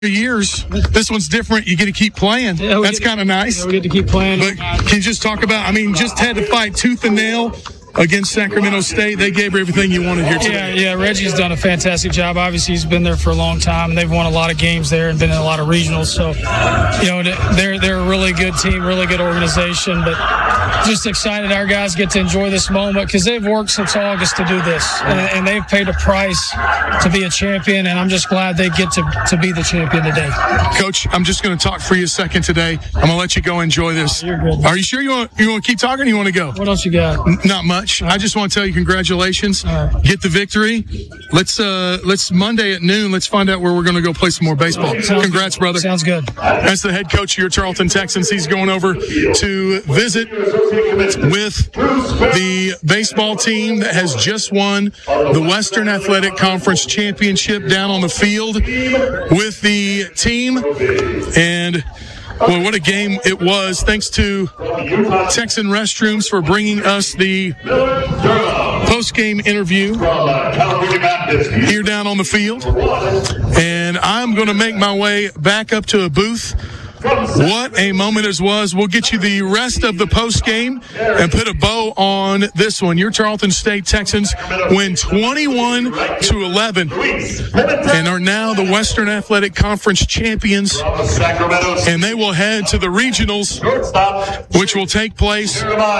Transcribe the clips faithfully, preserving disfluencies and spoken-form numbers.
years, this one's different. You get to keep playing. Yeah, That's kind of nice. Yeah, we get to keep playing. But can you just talk about, I mean, just had to fight tooth and nail against Sacramento State. They gave everything you wanted here today. Yeah, yeah. Reggie's done a fantastic job. Obviously, he's been there for a long time. They've won a lot of games there and been in a lot of regionals. So, you know, they're they're a really good team, really good organization. But just excited our guys get to enjoy this moment because they've worked since August to do this, and, and they've paid a price to be a champion. And I'm just glad they get to to be the champion today. Coach, I'm just going to talk for you a second today. I'm going to let you go enjoy this. You're good. Are you sure you want you want to keep talking? Or you want to go? What else you got? Not much. I just want to tell you congratulations. Right. Get the victory. Let's uh let's Monday at noon. Let's find out where we're going to go play some more baseball. Sounds Congrats, good. brother. Sounds good. That's the head coach of your Charlton Texans. He's going over to visit with the baseball team that has just won the Western Athletic Conference Championship down on the field with the team. And well, what a game it was. Thanks to Texan Restrooms for bringing us the post-game interview here down on the field. And I'm going to make my way back up to a booth. What a moment it was. We'll get you the rest of the post-game and put a bow on this one. Your Charlton State Texans win twenty-one to eleven and are now the Western Athletic Conference champions. And they will head to the regionals, which will take place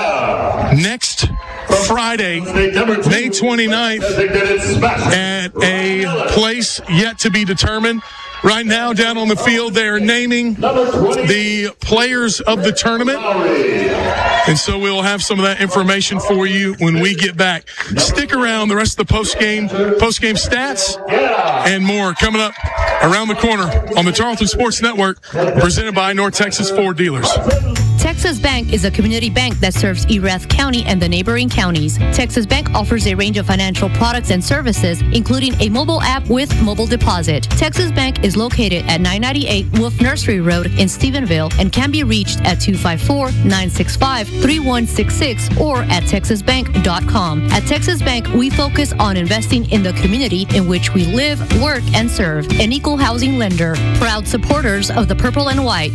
next Friday, May twenty-ninth, at a place yet to be determined. Right now, down on the field, they are naming the players of the tournament. And so we'll have some of that information for you when we get back. Stick around. The rest of the post-game, post-game stats and more coming up around the corner on the Charlton Sports Network, presented by North Texas Ford Dealers. Texas Bank is a community bank that serves Erath County and the neighboring counties. Texas Bank offers a range of financial products and services, including a mobile app with mobile deposit. Texas Bank is located at nine ninety-eight Wolf Nursery Road in Stephenville and can be reached at two five four, nine six five, three one six six or at texas bank dot com. At Texas Bank, we focus on investing in the community in which we live, work, and serve. An equal housing lender. Proud supporters of the Purple and White.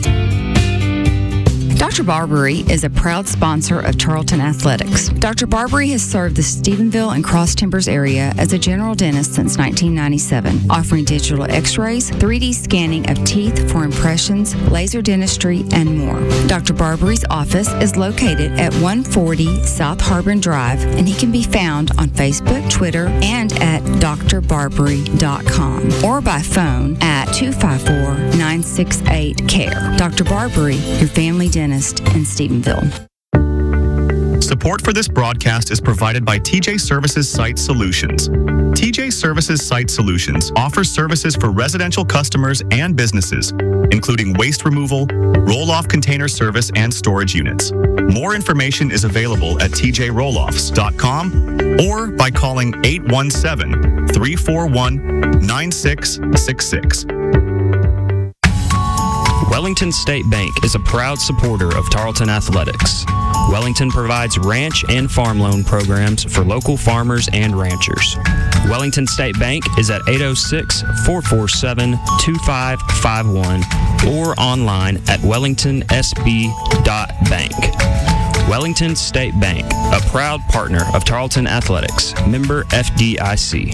Doctor Barbary is a proud sponsor of Charlton Athletics. Doctor Barbary has served the Stephenville and Cross Timbers area as a general dentist since nineteen ninety-seven, offering digital x-rays, three D scanning of teeth for impressions, laser dentistry, and more. Doctor Barbary's office is located at one forty South Harbin Drive, and he can be found on Facebook, Twitter, and at d r barbary dot com or by phone at two five four, nine six eight, C A R E. Doctor Barbary, your family dentist in Stephenville. Support for this broadcast is provided by T J Services Site Solutions. T J Services Site Solutions offers services for residential customers and businesses, including waste removal, roll-off container service, and storage units. More information is available at t j roll offs dot com or by calling eight one seven, three four one, nine six six six. Wellington State Bank is a proud supporter of Tarleton Athletics. Wellington provides ranch and farm loan programs for local farmers and ranchers. Wellington State Bank is at eight oh six, four four seven, two five five one or online at wellington s b dot bank. Wellington State Bank, a proud partner of Tarleton Athletics, member F D I C.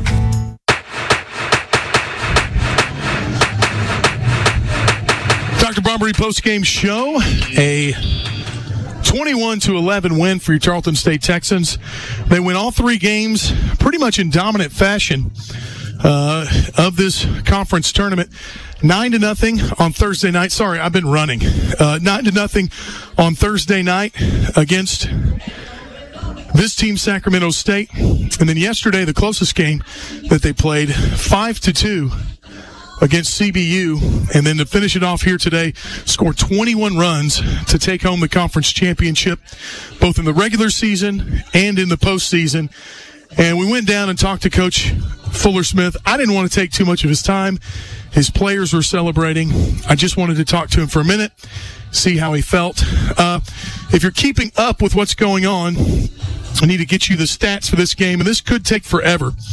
Doctor Barbary post-game show, a twenty-one to eleven win for your Charlton State Texans. They win all three games pretty much in dominant fashion uh, of this conference tournament. Nine to nothing on Thursday night. Sorry, I've been running. Uh, nine to nothing on Thursday night against this team, Sacramento State. And then yesterday, the closest game that they played, five to two. Against C B U, and then to finish it off here today, scored twenty-one runs to take home the conference championship, both in the regular season and in the postseason. And we went down and talked to Coach Fuller Smith. I didn't want to take too much of his time. His players were celebrating. I just wanted to talk to him for a minute, see how he felt. Uh, if you're keeping up with what's going on, I need to get you the stats for this game, and this could take forever.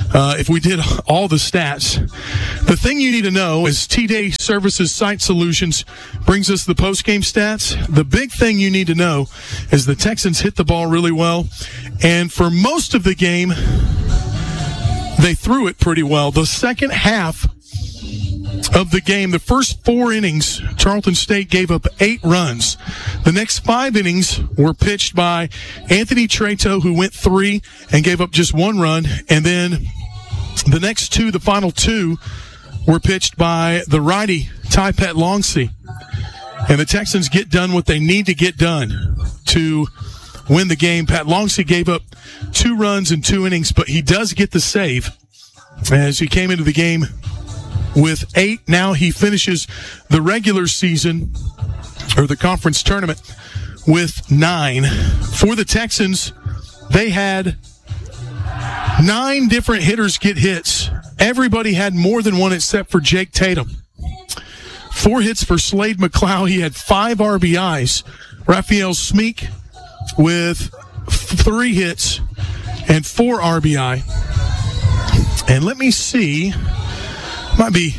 uh, if we did all the stats. The thing you need to know is T J Services Site Solutions brings us the post-game stats. The big thing you need to know is the Texans hit the ball really well, and for most of the game, they threw it pretty well. The second half of the game, the first four innings, Tarleton State gave up eight runs. The next five innings were pitched by Anthony Treto, who went three and gave up just one run. And then the next two, the final two, were pitched by the righty, Ty Petlongsy. And the Texans get done what they need to get done to win the game. Petlongsy gave up two runs in two innings, but he does get the save as he came into the game with eight. Now he finishes the regular season, or the conference tournament, with nine. For the Texans, they had nine different hitters get hits. Everybody had more than one except for Jake Tatum. Four hits for Slade McLeod. He had five R B Is. Raphael Smeek with three hits and four R B I. And let me see. Might be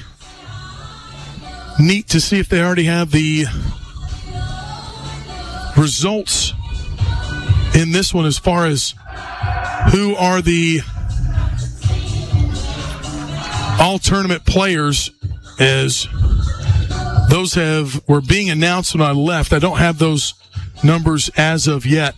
neat to see if they already have the results in this one as far as who are the all-tournament players, as those have were being announced when I left. I don't have those numbers as of yet,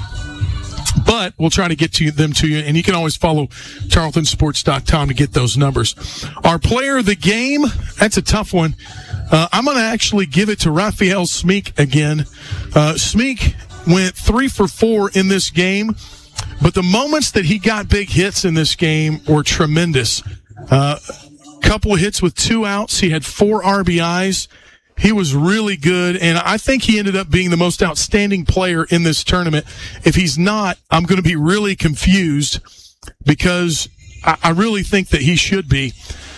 but we'll try to get to them to you, and you can always follow Tarleton Sports dot com to get those numbers. Our player of the game, that's a tough one. Uh, I'm going to actually give it to Raphael Smeek again. Uh, Smeek went three for four in this game, but the moments that he got big hits in this game were tremendous. Uh, couple of hits with two outs. He had four R B Is. He was really good, and I think he ended up being the most outstanding player in this tournament. If he's not, I'm going to be really confused, because I, I really think that he should be.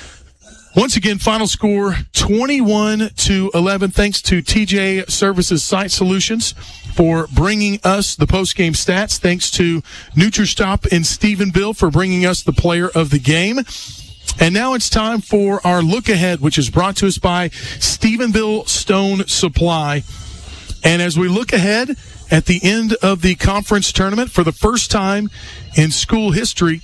Once again, final score twenty-one to eleven. Thanks to T J Services Site Solutions for bringing us the post-game stats. Thanks to NutriStop in Stephenville for bringing us the player of the game. And now it's time for our look ahead, which is brought to us by Stephenville Stone Supply. And as we look ahead at the end of the conference tournament, for the first time in school history,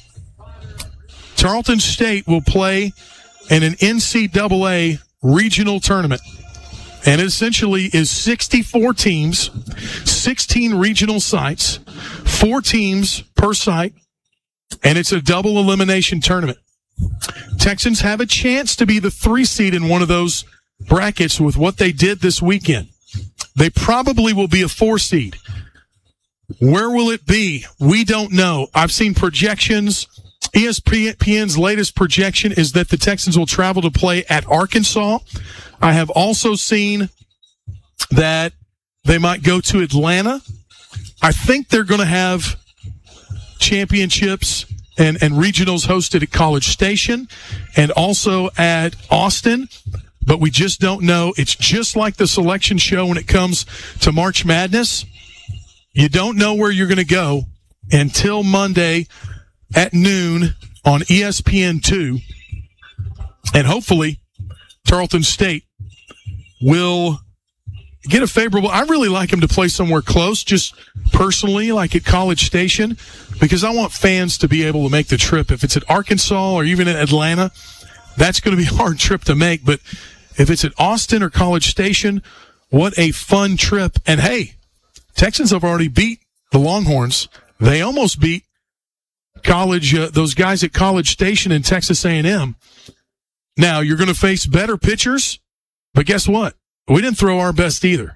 Tarleton State will play in an N C double A regional tournament. And it essentially is sixty-four teams, sixteen regional sites, four teams per site, and it's a double elimination tournament. Texans have a chance to be the three seed in one of those brackets with what they did this weekend. They probably will be a four seed. Where will it be? We don't know. I've seen projections. E S P N's latest projection is that the Texans will travel to play at Arkansas. I have also seen that they might go to Atlanta. I think they're going to have championships and, and regionals hosted at College Station and also at Austin, but we just don't know. It's just like the selection show when it comes to March Madness. You don't know where you're going to go until Monday at noon on E S P N two. And hopefully Tarleton State will get a favorable. I really like them to play somewhere close, just personally, like at College Station, because I want fans to be able to make the trip. If it's at Arkansas or even at Atlanta, that's going to be a hard trip to make. But if it's at Austin or College Station, what a fun trip. And hey, Texans have already beat the Longhorns. They almost beat college, uh, those guys at College Station in Texas A and M. Now, you're going to face better pitchers, but guess what? We didn't throw our best either.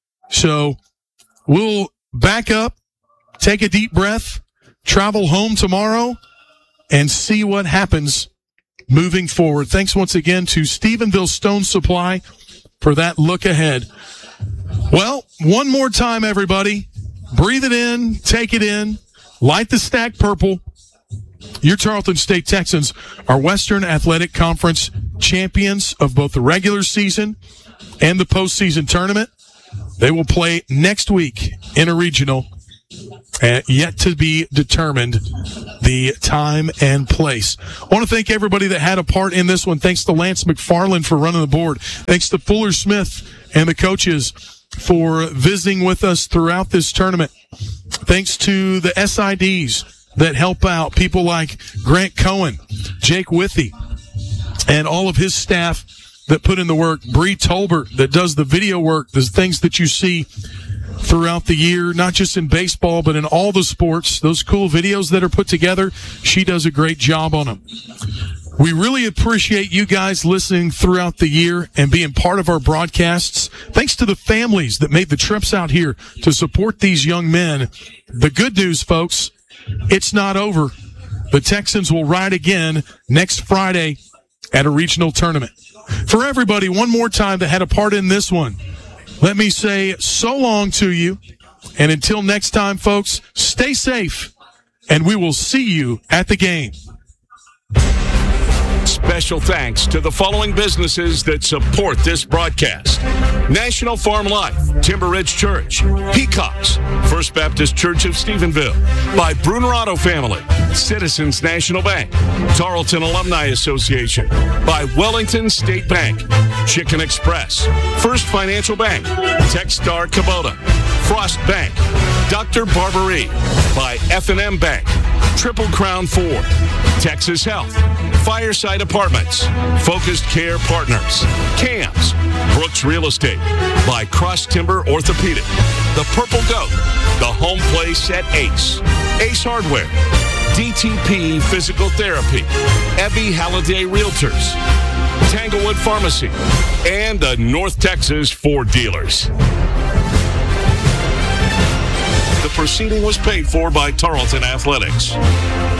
So we'll back up, take a deep breath, travel home tomorrow, and see what happens moving forward. Thanks once again to Stephenville Stone Supply for that look ahead. Well, one more time, everybody. Breathe it in, take it in, light the stack purple. Your Tarleton State Texans are Western Athletic Conference champions of both the regular season and the postseason tournament. They will play next week in a regional Uh, yet to be determined the time and place. I want to thank everybody that had a part in this one. Thanks to Lance McFarland for running the board. Thanks to Fuller Smith and the coaches for visiting with us throughout this tournament. Thanks to the S I Ds that help out, people like Grant Cohen, Jake Withy, and all of his staff that put in the work. Bree Tolbert that does the video work, the things that you see throughout the year, not just in baseball, but in all the sports. Those cool videos that are put together, she does a great job on them. We really appreciate you guys listening throughout the year and being part of our broadcasts. Thanks to the families that made the trips out here to support these young men. The good news, folks, it's not over. The Texans will ride again next Friday at a regional tournament. For everybody, one more time that had a part in this one, let me say so long to you. And until next time, folks, stay safe, and we will see you at the game. Special thanks to the following businesses that support this broadcast: National Farm Life, Timber Ridge Church, Peacocks, First Baptist Church of Stephenville, by Bruner Auto Family, Citizens National Bank, Tarleton Alumni Association, by Wellington State Bank, Chicken Express, First Financial Bank, Techstar Kubota, Frost Bank, Doctor Barberie, by F and M Bank, Triple Crown Ford, Texas Health, Fireside Apartments, Focused Care Partners, C A M S, Brooks Real Estate, by Cross Timber Orthopedic, The Purple Goat, The Home Place at Ace, Ace Hardware, D T P Physical Therapy, Ebby Halliday Realtors, Tanglewood Pharmacy, and the North Texas Ford Dealers. The proceeding was paid for by Tarleton Athletics.